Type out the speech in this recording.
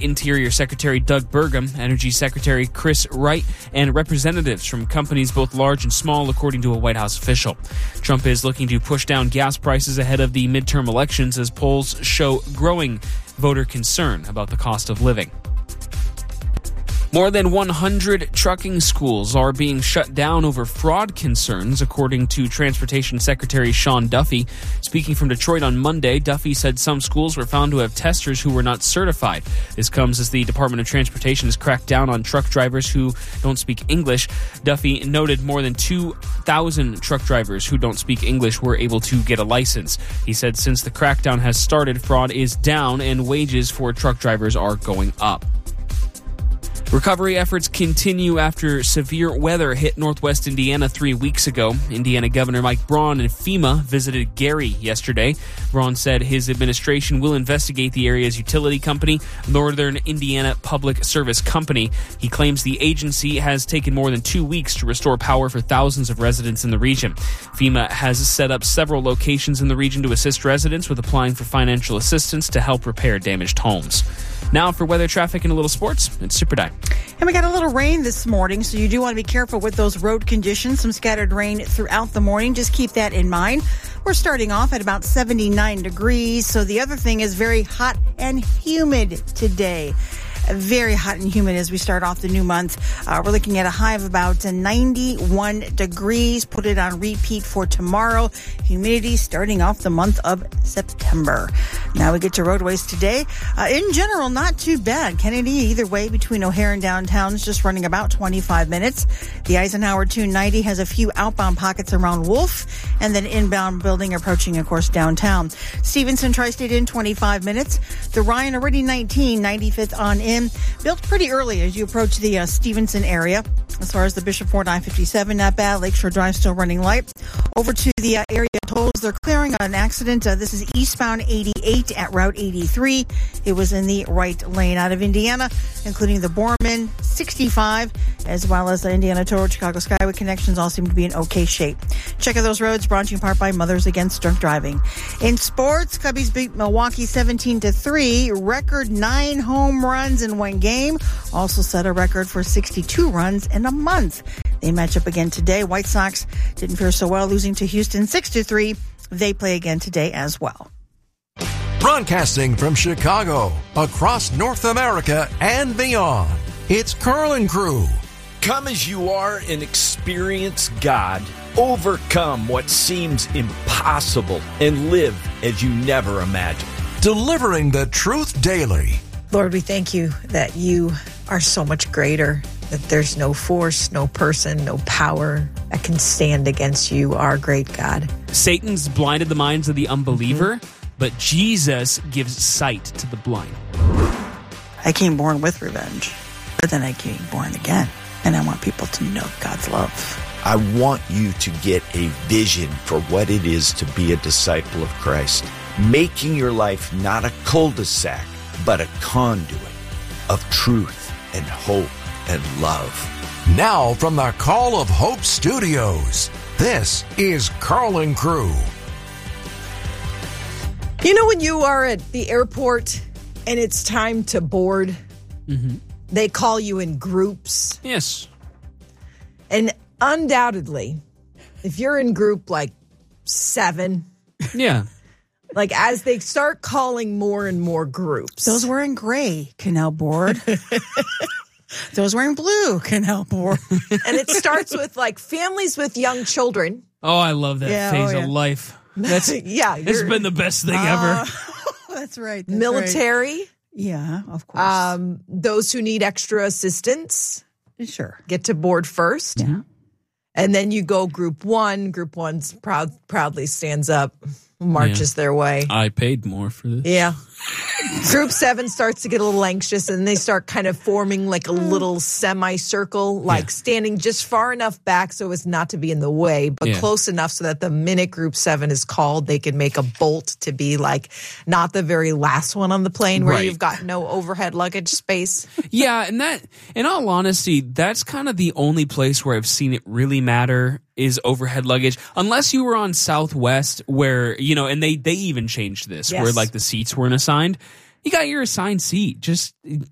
Interior Secretary Doug Burgum, Energy Secretary Chris Wright, and representatives from companies both large and small, according to a White House official. Trump is looking to push down gas prices ahead of the midterm elections as polls show growing voter concern about the cost of living. More than 100 trucking schools are being shut down over fraud concerns, according to Transportation Secretary Sean Duffy. Speaking from Detroit on Monday, Duffy said some schools were found to have testers who were not certified. This comes as the Department of Transportation has cracked down on truck drivers who don't speak English. Duffy noted more than 2,000 truck drivers who don't speak English were able to get a license. He said since the crackdown has started, fraud is down and wages for truck drivers are going up. Recovery efforts continue after severe weather hit northwest Indiana 3 weeks ago. Indiana Governor Mike Braun and FEMA visited Gary yesterday. Braun said his administration will investigate the area's utility company, Northern Indiana Public Service Company. He claims the agency has taken more than 2 weeks to restore power for thousands of residents in the region. FEMA has set up several locations in the region to assist residents with applying for financial assistance to help repair damaged homes. Now for weather, traffic, and a little sports, it's Super Dive. And we got a little rain this morning, so you do want to be careful with those road conditions. Some scattered rain throughout the morning. Just keep that in mind. We're starting off at about 79 degrees. So the other thing is very hot and humid today. Very hot and humid as we start off the new month. We're looking at a high of about 91 degrees. Put it on repeat for tomorrow. Humidity starting off the month of September. Now we get to roadways today. In general, not too bad. Kennedy, either way, between O'Hare and downtown is just running about 25 minutes. The Eisenhower 290 has a few outbound pockets around Wolf, and then inbound building approaching, of course, downtown. Stevenson Tri-State in 25 minutes. The Ryan already 19, 95th on in. Built pretty early as you approach the Stevenson area. As far as the Bishop Ford I-57, not bad. Lakeshore Drive still running light. Over to the area tolls. They're clearing an accident. This is eastbound 88 at Route 83. It was in the right lane out of Indiana, including the Borman 65, as well as the Indiana Toll Road, Chicago Skyway connections all seem to be in okay shape. Check out those roads brought to you in part by Mothers Against Drunk Driving. In sports, Cubbies beat Milwaukee 17-3. Record 9 home runs in one game. Also set a record for 62 runs in a month. They match up again today. White Sox didn't fare so well, losing to Houston 6-3. They play again today as well. Broadcasting from Chicago, across North America and beyond, it's Carl and Crew. Come as you are and experience God. Overcome what seems impossible and live as you never imagined. Delivering the truth daily. Lord, we thank you that you are so much greater, that there's no force, no person, no power that can stand against you, our great God. Satan's blinded the minds of the unbeliever, but Jesus gives sight to the blind. I came born with revenge, but then I came born again, and I want people to know God's love. I want you to get a vision for what it is to be a disciple of Christ, making your life not a cul-de-sac, but a conduit of truth and hope and love. Now from the Call of Hope Studios, this is Carl and Crew. You know when you are at the airport and it's time to board, they call you in groups? Yes. And undoubtedly, if you're in group like 7, Yeah. like as they start calling more and more groups. Those wearing gray can now board. Those wearing blue can now board. And it starts with like families with young children. Oh, I love that phase of life. That's It's been the best thing ever. That's right. Military. Right. Yeah, of course. Those who need extra assistance. Sure. Get to board first. Yeah. And then you go group 1. Group 1's proudly stands up, marches their way. I paid more for this. Yeah. Group 7 starts to get a little anxious, and they start kind of forming like a little semicircle, like standing just far enough back so as not to be in the way, but close enough so that the minute Group 7 is called, they can make a bolt to be like not the very last one on the plane where you've got no overhead luggage space. Yeah, and that, in all honesty, that's kind of the only place where I've seen it really matter is overhead luggage. Unless you were on Southwest where, you know, and they even changed this, where like the seats weren't assigned. You got your assigned seat. Just